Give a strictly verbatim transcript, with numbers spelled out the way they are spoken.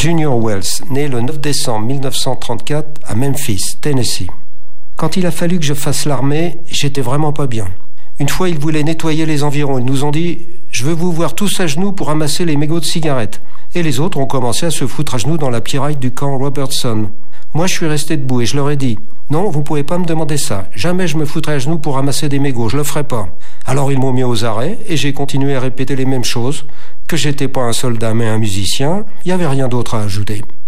Junior Wells, né le neuf décembre mille neuf cent trente-quatre à Memphis, Tennessee. Quand il a fallu que je fasse l'armée, j'étais vraiment pas bien. Une fois, ils voulaient nettoyer les environs. Ils nous ont dit « Je veux vous voir tous à genoux pour ramasser les mégots de cigarettes ». Et les autres ont commencé à se foutre à genoux dans la piraille du camp Robertson. Moi, je suis resté debout et je leur ai dit « Non, vous pouvez pas me demander ça. Jamais je me foutrai à genoux pour ramasser des mégots, je le ferai pas. » Alors ils m'ont mis aux arrêts et j'ai continué à répéter les mêmes choses, que j'étais pas un soldat mais un musicien. Il y avait rien d'autre à ajouter.